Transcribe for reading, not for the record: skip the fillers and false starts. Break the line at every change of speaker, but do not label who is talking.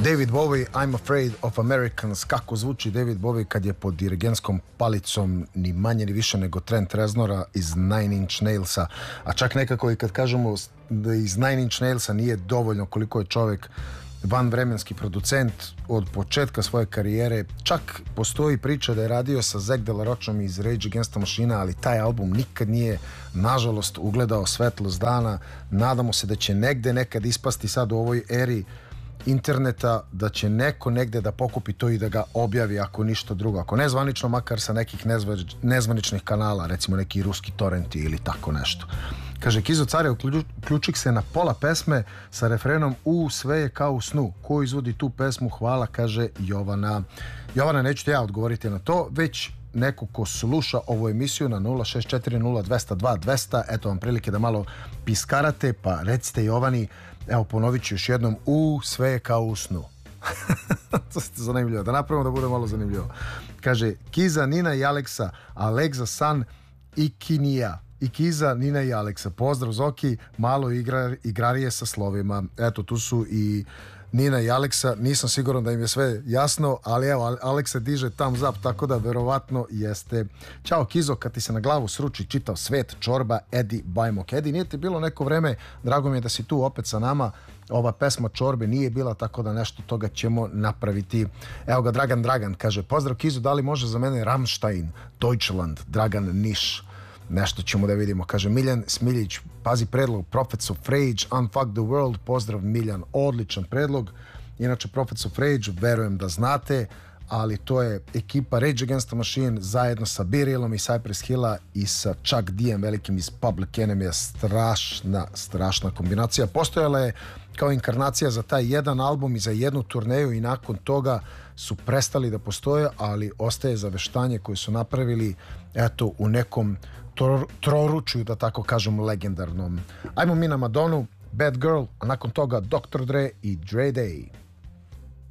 David Bowie, I'm Afraid of Americans. Kako zvuči David Bowie kad je pod dirigentskom palicom ni manje ni više nego Trent Reznora iz Nine Inch Nailsa. A čak nekako i kad kažemo da iz Nine Inch Nailsa nije dovoljno koliko je čovjek vanvremenski producent od početka svoje karijere. Čak postoji priča da je radio sa Zack de la Rochom iz Rage Against the Machine, ali taj album nikad nije, nažalost, ugledao svetlost dana. Nadamo se da će negde nekad ispasti sad u ovoj eri interneta, da će neko negde da pokupi to i da ga objavi, ako ništa drugo, ako ne zvanično, makar sa nekih nezvaničnih kanala, recimo neki ruski torrenti ili tako nešto. Kaže, Kizo care, uključik se na pola pesme sa refrenom U sve je kao u snu. Ko izvodi tu pesmu? Hvala, kaže Jovana. Jovana, neću ti ja odgovoriti na to, već neko ko sluša ovu emisiju na 064020202. Eto vam prilike da malo piskarate, pa recite Jovani, evo ponovit ću još jednom, U sve je kao u snu. To ste zanimljivo, da napravimo da bude malo zanimljivo. Kaže, Kiza, Nina i Aleksa, Aleksa, San i Kinija. I Kiza, Nina i Aleksa. Pozdrav Zoki, malo igrarije sa slovima. Eto, tu su i Nina i Aleksa. Nisam siguran da im je sve jasno, ali evo, Aleksa diže thumbs up, tako da verovatno jeste. Ćao Kizo, kad ti se na glavu sruči čitav svet, čorba, Edi Bajmok. Edi, nije ti bilo neko vreme, drago mi je da si tu opet sa nama. Ova pesma čorbe nije bila, tako da nešto toga ćemo napraviti. Evo ga, Dragan kaže, pozdrav Kizo, da li može za mene Rammstein, Deutschland, Dragan Niš. Nešto ćemo da vidimo. Kaže Miljan Smiljić, pazi predlog Prophets of Rage, Unfuck the World. Pozdrav Miljan, odličan predlog. Inače Prophets of Rage, verujem da znate, ali to je ekipa Rage Against the Machine zajedno sa Birilom i Cypress Hilla i sa Chuck D-em velikim iz Public Enemy. Strašna kombinacija. Postojala je kao inkarnacija za taj jedan album i za jednu turneju i nakon toga su prestali da postoje, ali ostaje zaveštanje koje su napravili eto u nekom troručju, da tako kažem, legendarnom. Ajmo mi na Madonu, Bad Girl, a nakon toga Dr. Dre i Dre Day.